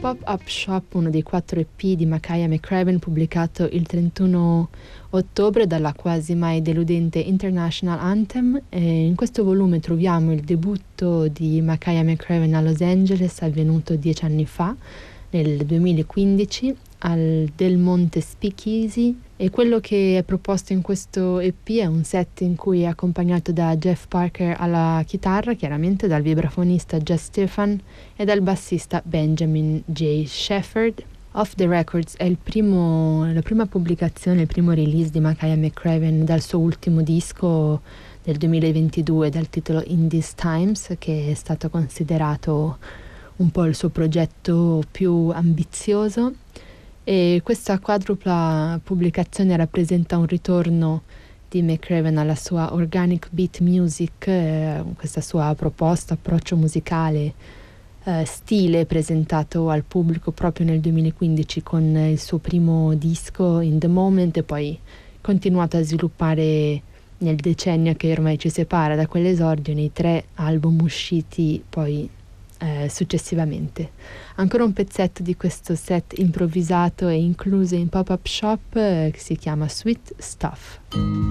Pop-Up Shop, uno dei 4 EP di Makaya McCraven, pubblicato il 31 ottobre dalla quasi mai deludente International Anthem. E in questo volume troviamo il debutto di Makaya McCraven a Los Angeles, avvenuto 10 anni fa, nel 2015, al Del Monte Speakeasy, e quello che è proposto in questo EP è un set in cui è accompagnato da Jeff Parker alla chitarra, chiaramente dal vibrafonista Jess Stefan e dal bassista Benjamin J. Shepherd. Off the Records è la prima pubblicazione, il primo release di Makaya McCraven dal suo ultimo disco del 2022 dal titolo In These Times, che è stato considerato un po' il suo progetto più ambizioso. E questa quadrupla pubblicazione rappresenta un ritorno di McCraven alla sua organic beat music, questa sua proposta, approccio musicale, stile presentato al pubblico proprio nel 2015 con il suo primo disco In the Moment, e poi continuato a sviluppare nel decennio che ormai ci separa da quell'esordio nei 3 album usciti poi successivamente. Ancora un pezzetto di questo set improvvisato e incluso in Pop-Up Shop che si chiama Sweet Stuff.